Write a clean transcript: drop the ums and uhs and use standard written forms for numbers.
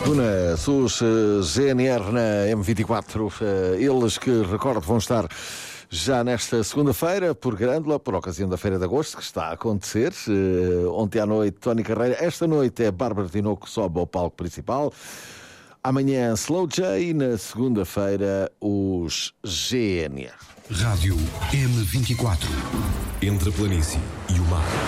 Duna SUS GNR na M24, eles que, recordo, vão estar já nesta segunda-feira por Grândola, por ocasião da Feira de Agosto, que está a acontecer. Ontem à noite, Tony Carreira. Esta noite é Bárbara Tinoco que sobe ao palco principal. Amanhã, Slow J. Na segunda-feira, os GNR. Rádio M24. Entre a planície e o mar.